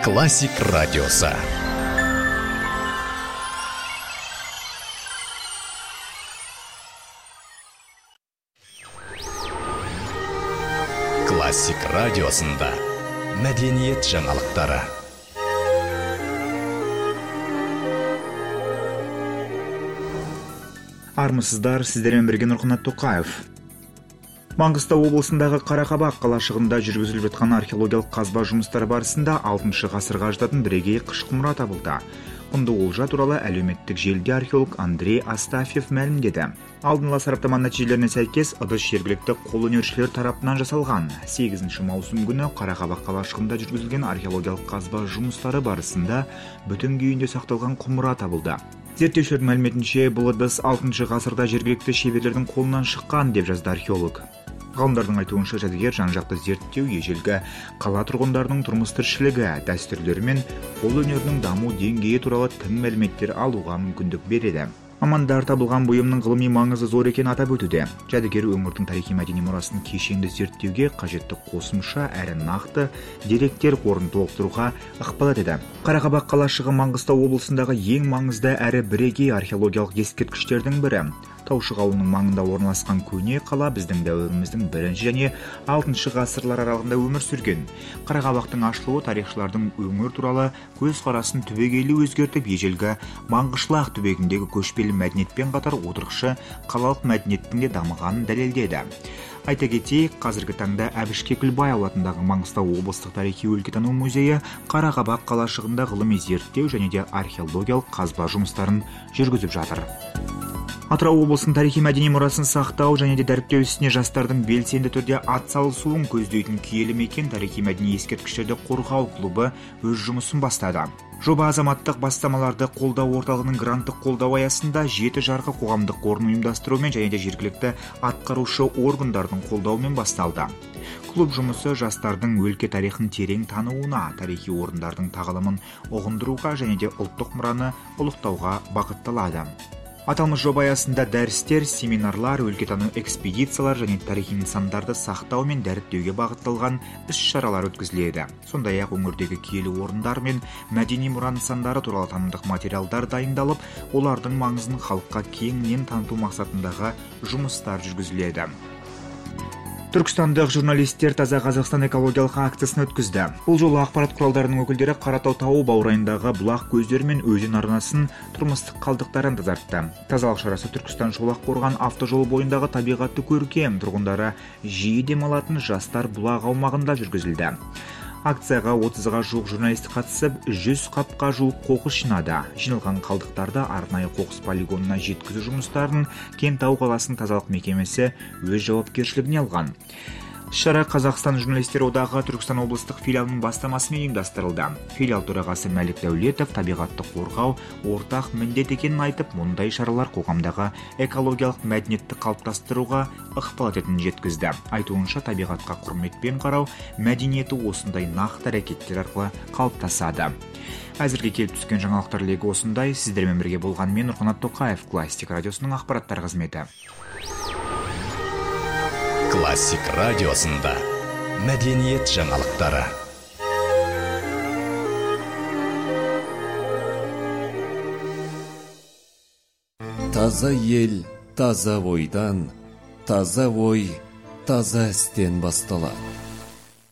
Классик радиосы. Классик радиосында мәдениет жаңалықтары. Армысыздар, сіздермен бірге Нұрқанат Тоқаев. Маңғыстау облысындағы Қарақабақ қалашығында жүргізіліп жатқан археологиялық қазба жұмыстары барысында 6 ғасырға жататын бірегей қыш құмыра табылды. Құнды олжа туралы әлеуметтік желіде археолог Андрей Астафьев мәлімдеді. Алдын ала сараптама нәтижелеріне сәйкес, ыдыс жергілікті қолөнершілер тарапынан жасалған. 8 маусым күні Қарақабақ қалашығында жүргізілген археологиялық қазба жұмыстары барысында бүтін күйінде сақталған құмыра табылды. Зерттеушілердің мәліметінше, бұл ыдыс 6 ғасырда жергілікті шеберлердің қолынан шыққан деп жазды археолог. Ғалымдардың айтуынша жәдігер жан-жақты зерттеу ежелгі қала тұрғындарының тұрмыс-тіршілігі, дәстүрлері мен қолөнерінің даму деңгейі туралы тың мәліметтер алуға мүмкіндік береді. Мамандар табылған бұйымның ғылыми маңызы зор екенін атап өтуде. Жәдігер өңірдің тарихи-мәдени мұрасын кешенді зерттеуге қажетті қосымша әрі нақты деректер қорын толықтыруға ықпал етеді. Қарақабақ қалашығы Маңғыстау облысындағы ең маңызды әрі бірегей археологиялық ескерткіштердің бірі. Таушық ауылының маңында орналасқан көне қала біздің дәуіріміздің 1 және 6 ғасырлар аралығында өмір сүрген. Қарақабақтың ашылуы тарихшылардың өңір туралы көзқарасын түбегейлі өзгертіп, ежелгі Маңғышлақ түбегіндегі көшпелі мәдениетпен қатар отырықшы қалалық мәдениеттің де дамығанын дәлелдеді. Айта кетейік, қазіргі таңда Әбіш Кекілбаев атындағы Маңғыстау облыстық тарихи-өлкетану музейі Қарақабақ қалашығында ғылыми зерттеу және де археологиялық қазба жұмыстарын жүргізіп жатыр. Атырау облысының тарихи-мәдени мұрасын сақтау және де дәріптеу ісіне жастардың белсенді түрде атсалысуын көздейтін киелі мекен тарихи-мәдени ескерткіштерді қорғау клубы өз жұмысын бастады. Жоба азаматтық бастамаларды қолдау орталығының гранттық қолдау аясында 7 жарғы қоғамдық қорын ұйымдастырумен және де жергілікті атқарушы органдардың қолдауымен басталды. Клуб жұмысы жастардың өлке тарихын терең тануына, тарихи орындардың тағылымын ұғындыруға және де ұлттық мұраны ұлықтауға бағытталады. Аталмыш жоба аясында дәрістер, семинарлар, өлкетану экспедициялар және тарихи нысандарды сақтау мен дәріптеуге бағытталған іс-шаралар өткізіледі. Сондай-ақ өңірдегі киелі орындар мен мәдени мұра нысандары туралы танымдық материалдар дайындалып, олардың маңызын халыққа кеңінен таныту мақсатындағы жұмыстар жүргізіледі. Түркістандық журналистер Таза Қазақстан экологиялық акциясын өткізді. Бұл жолы ақпарат құралдарының өкілдері Қаратау тауы баурайындағы бұлақ көздері мен өзен арнасын тұрмыстық қалдықтарын тазартты. Тазалық шарасы Түркістан Шолақ қорған автожолы бойындағы табиғатты көркем, тұрғындары жиі демалатын жастар бұлақ аумағында жүргізілді. Акцияға 30-ға жуық журналист қатысып, 100 қапқа жуық қоқыс жинады. Жиналған қалдықтарды арнайы қоқыс полигонына жеткізу жұмыстарын Кентау қаласының тазалық мекемесі өз жауапкершілігіне алған. Шара Қазақстан журналистер одағы Түркістан облыстық филиалының бастамасымен ұйымдастырылды. Филиал төрағасы Мәлік Дәулетов табиғатты қорғау ортақ міндет екенін айтып, мұндай шаралар қоғамдағы экологиялық мәдениетті қалыптастыруға ықпал ететінін жеткізді. Айтуынша, табиғатқа құрметпен қарау мәдениеті осындай нақты әрекеттер арқылы қалыптасады. Әзірге келіп түскен жаңалықтар легі осындай. Сіздермен бірге болған мен Нұрқанат Тоқаев, Классик радиосының ақпараттар қызметі. Классик радиосында мәдениет жаңалықтары. Таза ел, таза ойдан, таза ой, таза істен басталады.